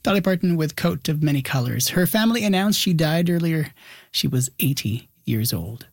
Dolly Parton with Coat of Many Colors. Her family announced she died earlier. She was 80 years old.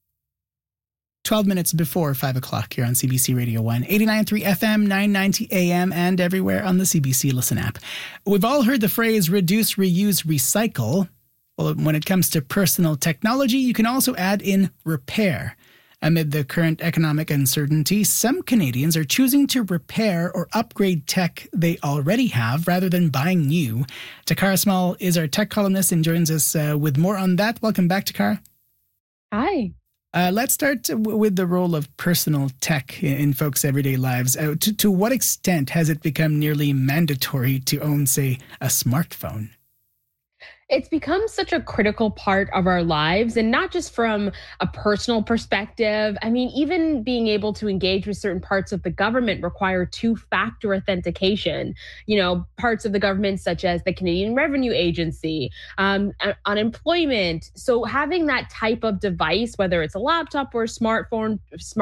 12 minutes before 5 o'clock here on CBC Radio 1, 89.3 FM, 990 AM, and everywhere on the CBC Listen app. We've all heard the phrase reduce, reuse, recycle. Well, when it comes to personal technology, you can also add in repair. Amid the current economic uncertainty, some Canadians are choosing to repair or upgrade tech they already have rather than buying new. Takara Small is our tech columnist and joins us with more on that. Welcome back, Takara. Hi. Let's start with the role of personal tech in folks' everyday lives. To what extent has it become nearly mandatory to own, say, a smartphone? It's become such a critical part of our lives, and not just from a personal perspective. I mean, even being able to engage with certain parts of the government require two-factor authentication. You know, parts of the government such as the Canadian Revenue Agency, unemployment. So having that type of device, whether it's a laptop or a smartphone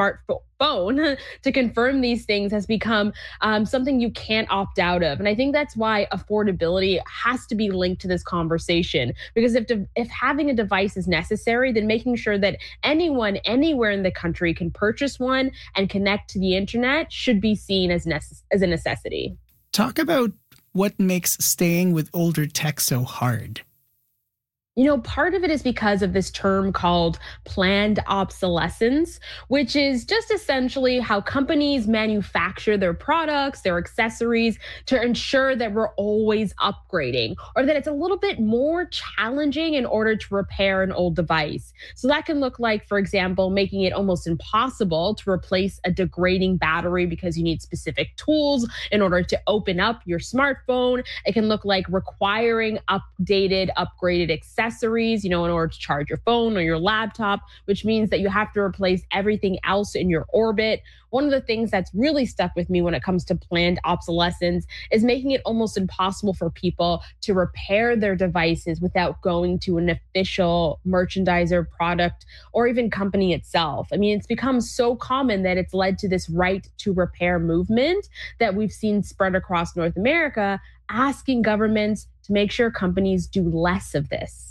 to confirm these things has become something you can't opt out of. And I think that's why affordability has to be linked to this conversation. Because if having a device is necessary, then making sure that anyone anywhere in the country can purchase one and connect to the internet should be seen as a necessity. Talk about what makes staying with older tech so hard. You know, part of it is because of this term called planned obsolescence, which is just essentially how companies manufacture their products, their accessories to ensure that we're always upgrading, or that it's a little bit more challenging in order to repair an old device. So that can look like, for example, making it almost impossible to replace a degrading battery because you need specific tools in order to open up your smartphone. It can look like requiring updated, upgraded accessories, in order to charge your phone or your laptop, which means that you have to replace everything else in your orbit. One of the things that's really stuck with me when it comes to planned obsolescence is making it almost impossible for people to repair their devices without going to an official merchandiser, product, or even company itself. I mean, it's become so common that it's led to this right to repair movement that we've seen spread across North America, asking governments to make sure companies do less of this.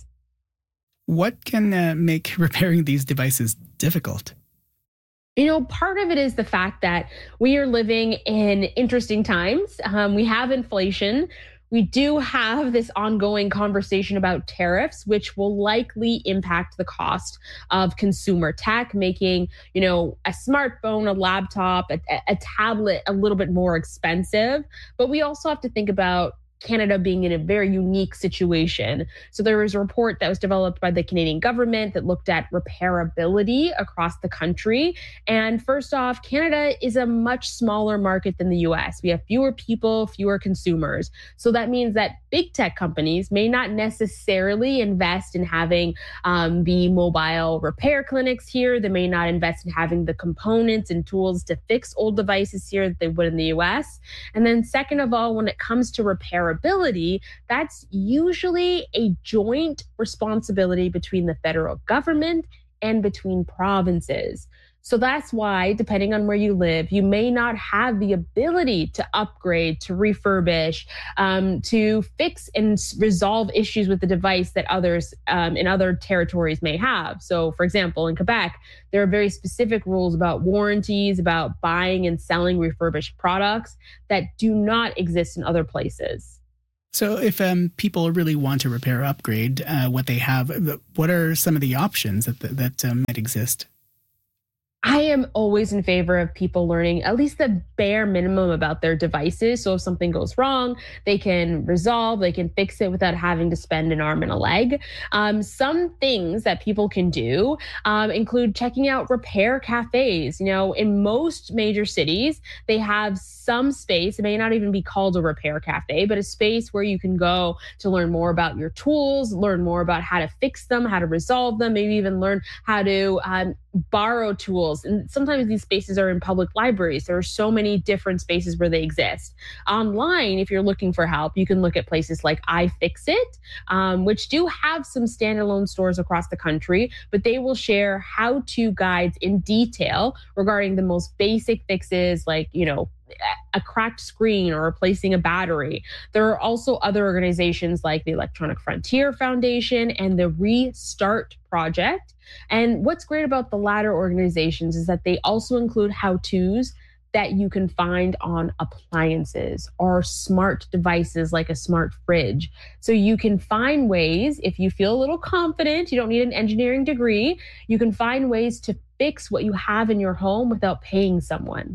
What can make repairing these devices difficult? You know, part of it is the fact that we are living in interesting times. We have inflation. We do have this ongoing conversation about tariffs, which will likely impact the cost of consumer tech, making, a smartphone, a laptop, a tablet a little bit more expensive. But we also have to think about Canada being in a very unique situation. So there was a report that was developed by the Canadian government that looked at repairability across the country. And first off, Canada is a much smaller market than the US. We have fewer people, fewer consumers. So that means that big tech companies may not necessarily invest in having the mobile repair clinics here. They may not invest in having the components and tools to fix old devices here that they would in the US. And then second of all, when it comes to repairability, that's usually a joint responsibility between the federal government and between provinces. So that's why, depending on where you live, you may not have the ability to upgrade, to refurbish, to fix and resolve issues with the device that others in other territories may have. So, for example, in Quebec, there are very specific rules about warranties, about buying and selling refurbished products that do not exist in other places. So if people really want to repair or upgrade what they have, what are some of the options that might exist? I am always in favor of people learning at least the bare minimum about their devices. So if something goes wrong, they can resolve, they can fix it without having to spend an arm and a leg. Some things that people can do include checking out repair cafes. In most major cities, they have some space. It may not even be called a repair cafe, but a space where you can go to learn more about your tools, learn more about how to fix them, how to resolve them, maybe even learn how to borrow tools. And sometimes these spaces are in public libraries. There are so many different spaces where they exist. Online, if you're looking for help, you can look at places like iFixit, which do have some standalone stores across the country, but they will share how-to guides in detail regarding the most basic fixes like, a cracked screen or replacing a battery. There are also other organizations like the Electronic Frontier Foundation and the Restart Project. And what's great about the latter organizations is that they also include how-tos that you can find on appliances or smart devices like a smart fridge. So you can find ways, if you feel a little confident, you don't need an engineering degree, you can find ways to fix what you have in your home without paying someone.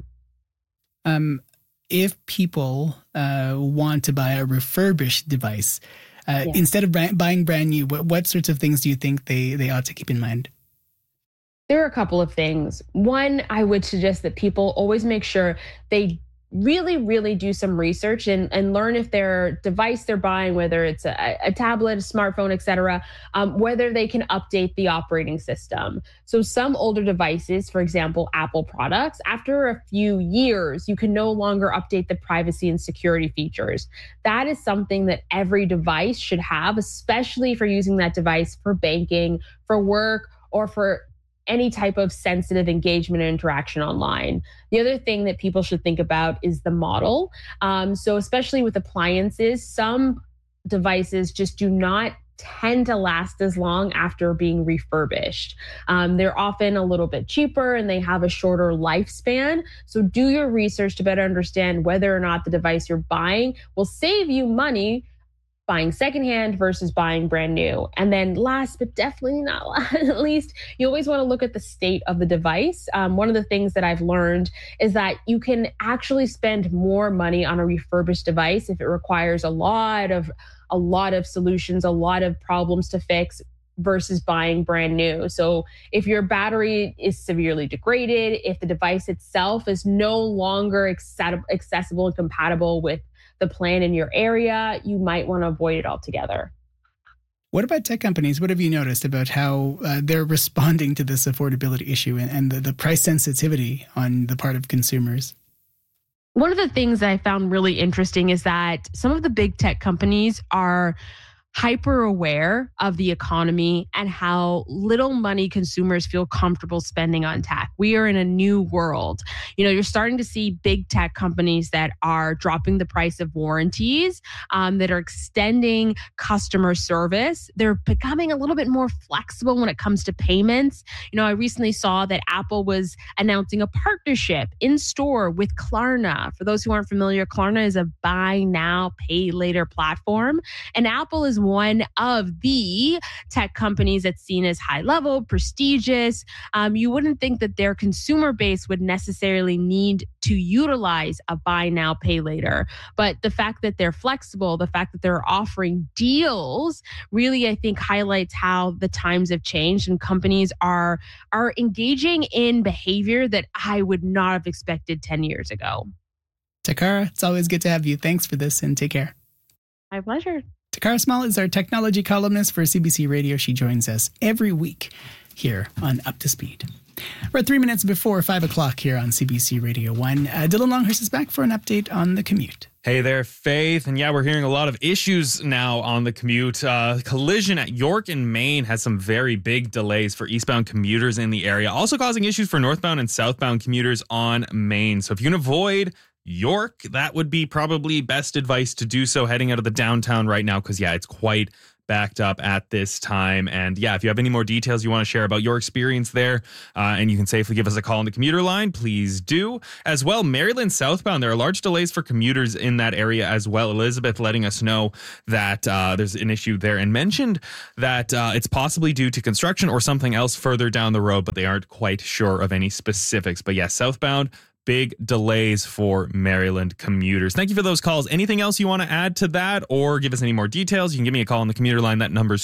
If people want to buy a refurbished device, instead of buying brand new, what sorts of things do you think they ought to keep in mind? There are a couple of things. One, I would suggest that people always make sure they really, really do some research and learn if their device they're buying, whether it's a tablet, a smartphone, et cetera, whether they can update the operating system. So some older devices, for example, Apple products, after a few years, you can no longer update the privacy and security features. That is something that every device should have, especially if you're using that device for banking, for work, or for any type of sensitive engagement and interaction online. The other thing that people should think about is the model. So especially with appliances, some devices just do not tend to last as long after being refurbished. They're often a little bit cheaper and they have a shorter lifespan. So do your research to better understand whether or not the device you're buying will save you money buying secondhand versus buying brand new. And then last, but definitely not least, you always want to look at the state of the device. One of the things that I've learned is that you can actually spend more money on a refurbished device if it requires a lot of solutions, a lot of problems to fix versus buying brand new. So if your battery is severely degraded, if the device itself is no longer accessible and compatible with the plan in your area, you might want to avoid it altogether. What about tech companies? What have you noticed about how they're responding to this affordability issue and the price sensitivity on the part of consumers? One of the things that I found really interesting is that some of the big tech companies are hyper aware of the economy and how little money consumers feel comfortable spending on tech. We are in a new world. You're starting to see big tech companies that are dropping the price of warranties, that are extending customer service. They're becoming a little bit more flexible when it comes to payments. I recently saw that Apple was announcing a partnership in store with Klarna. For those who aren't familiar, Klarna is a buy now, pay later platform. And Apple is one of the tech companies that's seen as high level, prestigious. You wouldn't think that their consumer base would necessarily need to utilize a buy now, pay later. But the fact that they're flexible, the fact that they're offering deals really, I think, highlights how the times have changed and companies are engaging in behavior that I would not have expected 10 years ago. Takara, it's always good to have you. Thanks for this and take care. My pleasure. Takara Small is our technology columnist for CBC Radio. She joins us every week here on Up to Speed. We're at 3 minutes before 5 o'clock here on CBC Radio 1. Dylan Longhurst is back for an update on the commute. Hey there, Faith. And yeah, we're hearing a lot of issues now on the commute. Collision at York in Maine has some very big delays for eastbound commuters in the area, also causing issues for northbound and southbound commuters on Maine. So if you can avoid York, that would be probably best advice to do so heading out of the downtown right now because, yeah, it's quite backed up at this time. And yeah, if you have any more details you want to share about your experience there, and you can safely give us a call on the commuter line, please do. As well, Maryland southbound, there are large delays for commuters in that area as well. Elizabeth letting us know that there's an issue there and mentioned that it's possibly due to construction or something else further down the road, but they aren't quite sure of any specifics. But yeah, southbound, big delays for Maryland commuters. Thank you for those calls. Anything else you want to add to that or give us any more details? You can give me a call on the commuter line. That number is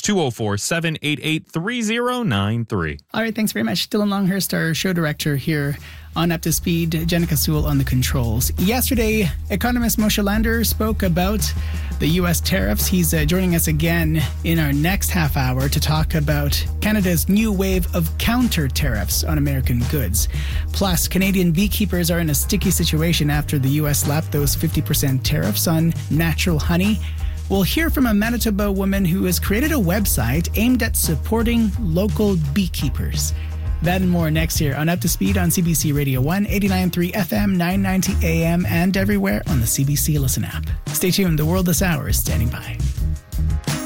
204-788-3093. All right, thanks very much. Dylan Longhurst, our show director here on Up to Speed. Jenica Sewell on the controls. Yesterday, economist Moshe Lander spoke about the U.S. tariffs. He's joining us again in our next half hour to talk about Canada's new wave of counter tariffs on American goods. Plus, Canadian beekeepers are in a sticky situation after the U.S. slapped those 50% tariffs on natural honey. We'll hear from a Manitoba woman who has created a website aimed at supporting local beekeepers. That and more next year on Up to Speed on CBC Radio 1, 89.3 FM, 990 AM, and everywhere on the CBC Listen app. Stay tuned. The World This Hour is standing by.